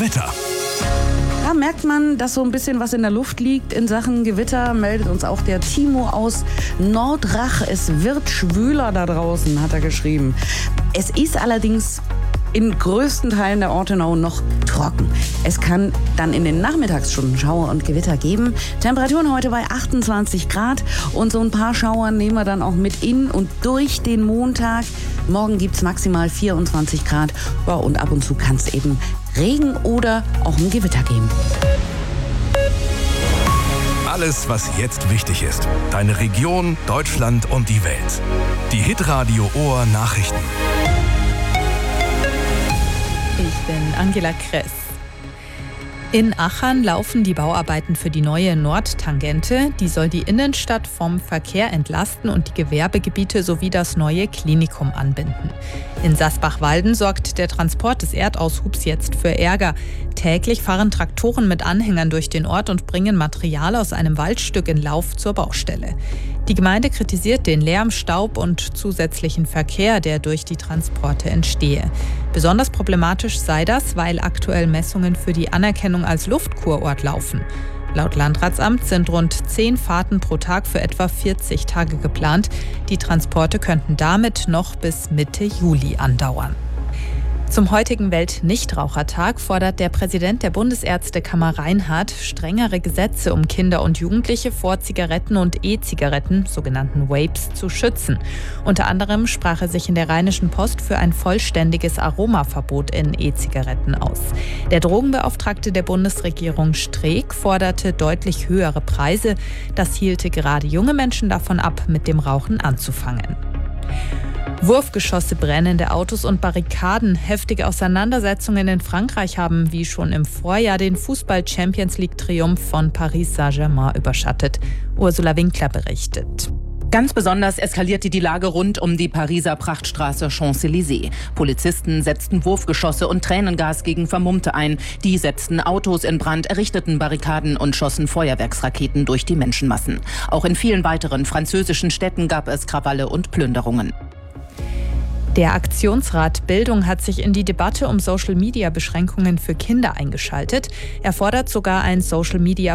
Wetter. Da merkt man, dass so ein bisschen was in der Luft liegt in Sachen Gewitter, meldet uns auch der Timo aus Nordrach. Es wird schwüler da draußen, hat er geschrieben. Es ist allerdings in größten Teilen der Ortenau noch trocken. Es kann dann in den Nachmittagsstunden Schauer und Gewitter geben. Temperaturen heute bei 28 Grad und so ein paar Schauer nehmen wir dann auch mit in und durch den Montag. Morgen gibt es maximal 24 Grad ja, und ab und zu kann es eben Regen oder auch ein Gewitter geben. Alles, was jetzt wichtig ist. Deine Region, Deutschland und die Welt. Die Hitradio Ohr Nachrichten. Ich bin Angela Kress. In Achern laufen die Bauarbeiten für die neue Nordtangente. Die soll die Innenstadt vom Verkehr entlasten und die Gewerbegebiete sowie das neue Klinikum anbinden. In Sasbach-Walden sorgt der Transport des Erdaushubs jetzt für Ärger. Täglich fahren Traktoren mit Anhängern durch den Ort und bringen Material aus einem Waldstück in Lauf zur Baustelle. Die Gemeinde kritisiert den Lärm, Staub und zusätzlichen Verkehr, der durch die Transporte entstehe. Besonders problematisch sei das, weil aktuell Messungen für die Anerkennung als Luftkurort laufen. Laut Landratsamt sind rund 10 Fahrten pro Tag für etwa 40 Tage geplant. Die Transporte könnten damit noch bis Mitte Juli andauern. Zum heutigen Welt-Nichtrauchertag fordert der Präsident der Bundesärztekammer Reinhardt strengere Gesetze, um Kinder und Jugendliche vor Zigaretten und E-Zigaretten, sogenannten Vapes, zu schützen. Unter anderem sprach er sich in der Rheinischen Post für ein vollständiges Aromaverbot in E-Zigaretten aus. Der Drogenbeauftragte der Bundesregierung Streeck forderte deutlich höhere Preise. Das hielte gerade junge Menschen davon ab, mit dem Rauchen anzufangen. Wurfgeschosse, brennende Autos und Barrikaden. Heftige Auseinandersetzungen in Frankreich haben wie schon im Vorjahr den Fußball-Champions-League-Triumph von Paris Saint-Germain überschattet. Ursula Winkler berichtet. Ganz besonders eskalierte die Lage rund um die Pariser Prachtstraße Champs-Élysées. Polizisten setzten Wurfgeschosse und Tränengas gegen Vermummte ein. Die setzten Autos in Brand, errichteten Barrikaden und schossen Feuerwerksraketen durch die Menschenmassen. Auch in vielen weiteren französischen Städten gab es Krawalle und Plünderungen. Der Aktionsrat Bildung hat sich in die Debatte um Social-Media-Beschränkungen für Kinder eingeschaltet. Er fordert sogar ein Social-Media